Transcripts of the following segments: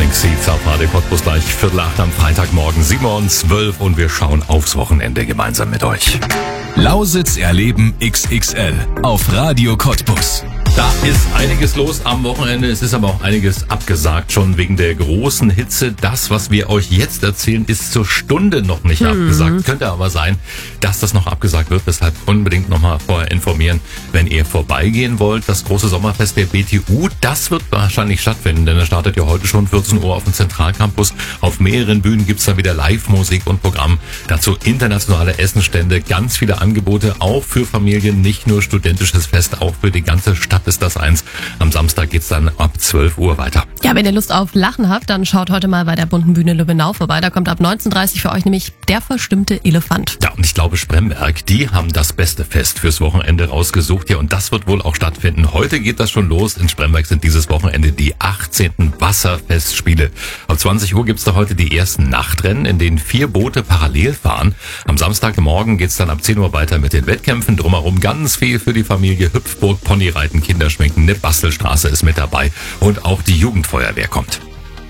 Pink Seeds auf Radio Cottbus gleich 7:45 am Freitagmorgen, 7:12 und wir schauen aufs Wochenende gemeinsam mit euch. Lausitz erleben XXL auf Radio Cottbus. Da ist einiges los am Wochenende, es ist aber auch einiges abgesagt, schon wegen der großen Hitze. Das, was wir euch jetzt erzählen, ist zur Stunde noch nicht abgesagt. Könnte aber sein, dass das noch abgesagt wird, deshalb unbedingt nochmal vorher informieren, wenn ihr vorbeigehen wollt. Das große Sommerfest der BTU, das wird wahrscheinlich stattfinden, denn es startet ja heute schon 14 Uhr auf dem Zentralcampus. Auf mehreren Bühnen gibt's dann wieder Live-Musik und Programm. Dazu internationale Essenstände, ganz viele Angebote, auch für Familien, nicht nur studentisches Fest, auch für die ganze Stadt ist das eins. Am Samstag geht's dann ab 12 Uhr weiter. Ja, wenn ihr Lust auf Lachen habt, dann schaut heute mal bei der bunten Bühne Lübbenau vorbei. Da kommt ab 19:30 Uhr für euch nämlich der verstimmte Elefant. Ja, und ich glaube Spremberg, die haben das beste Fest fürs Wochenende rausgesucht. Ja, und das wird wohl auch stattfinden. Heute geht das schon los. In Spremberg sind dieses Wochenende die 18. Wasserfestspiele. Ab 20 Uhr gibt's da heute die ersten Nachtrennen, in denen 4 Boote parallel fahren. Am Samstagmorgen geht's dann ab 10 Uhr weiter mit den Wettkämpfen. Drumherum ganz viel für die Familie. Hüpfburg, Ponyreiten, Kinderschminken, eine Bastelstraße ist mit dabei und auch die Jugendfeuerwehr kommt.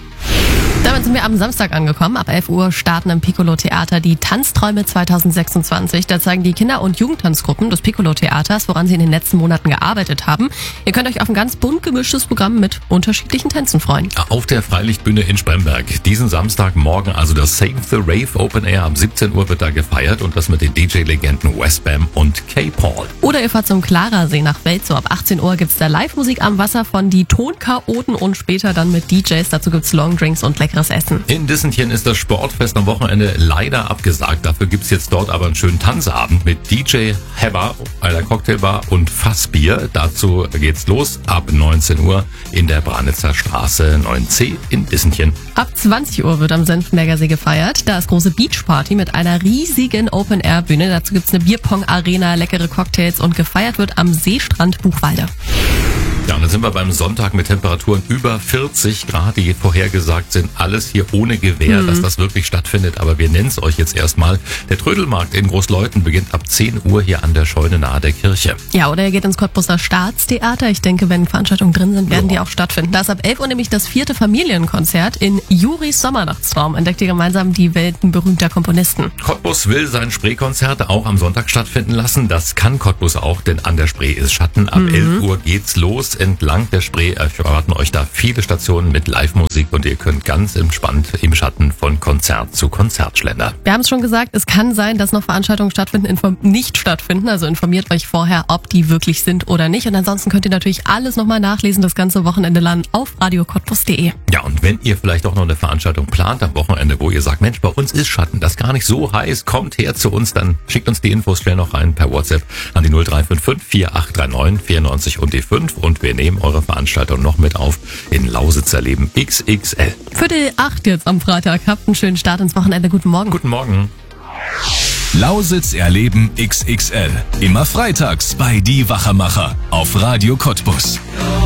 Damit sind wir am Samstag angekommen. Ab 11 Uhr starten im Piccolo-Theater die Tanzträume 2026. Da zeigen die Kinder- und Jugendtanzgruppen des Piccolo-Theaters, woran sie in den letzten Monaten gearbeitet haben. Ihr könnt euch auf ein ganz bunt gemischtes Programm mit unterschiedlichen Tänzen freuen. Auf der Freilichtbühne in Spremberg. Diesen Samstagmorgen also das Save the Rave Open Air. Ab 17 Uhr wird da gefeiert und das mit den DJ-Legenden Westbam und K-Paul. Oder ihr fahrt zum Klarersee nach Welzow. Ab 18 Uhr gibt's da Live-Musik am Wasser von die Tonchaoten und später dann mit DJs. Dazu gibt's Longdrinks und leckeres Essen. In Dissentchen ist das Sportfest am Wochenende leider abgesagt. Dafür gibt's jetzt dort aber einen schönen Tanzabend mit DJ Heber, einer Cocktailbar und Fassbier. Dazu geht's los ab 19 Uhr in der Branitzer Straße 9C in Dissentchen. Ab 20 Uhr wird am Senftenberger See gefeiert. Da ist große Beachparty mit einer riesigen Open-Air-Bühne. Dazu gibt's eine Bierpong-Arena, leckere Cocktails und gefeiert wird am Seestrand Buchwalde. Ja, und dann sind wir beim Sonntag mit Temperaturen über 40 Grad, die vorhergesagt sind. Alles hier ohne Gewähr, dass das wirklich stattfindet. Aber wir nennen es euch jetzt erstmal. Der Trödelmarkt in Großleuthen beginnt ab 10 Uhr hier an der Scheune nahe der Kirche. Ja, oder ihr geht ins Cottbuser Staatstheater. Ich denke, wenn Veranstaltungen drin sind, werden die auch stattfinden. Da ist ab 11 Uhr nämlich das 4. Familienkonzert in Juris Sommernachtstraum. Entdeckt ihr gemeinsam die Welten berühmter Komponisten. Cottbus will sein Spreekonzert auch am Sonntag stattfinden lassen. Das kann Cottbus auch, denn an der Spree ist Schatten. Ab 11 Uhr geht's los. Entlang der Spree erwarten euch da viele Stationen mit Live-Musik und ihr könnt ganz entspannt im Schatten von Konzert zu Konzert schlendern. Wir haben es schon gesagt, es kann sein, dass noch Veranstaltungen nicht stattfinden. Also informiert euch vorher, ob die wirklich sind oder nicht. Und ansonsten könnt ihr natürlich alles nochmal nachlesen, das ganze Wochenende lang auf radiocottbus.de. Ja, und wenn ihr vielleicht auch noch eine Veranstaltung plant am Wochenende, wo ihr sagt, Mensch, bei uns ist Schatten, das ist gar nicht so heiß, kommt her zu uns, dann schickt uns die Infos schnell noch rein per WhatsApp an die 0355 4839 94 und die 5 und wir nehmen eure Veranstaltung noch mit auf in Lausitz erleben XXL. 7:45 jetzt am Freitag. Habt einen schönen Start ins Wochenende. Guten Morgen. Guten Morgen. Lausitz erleben XXL. Immer freitags bei Die Wachemacher auf Radio Cottbus.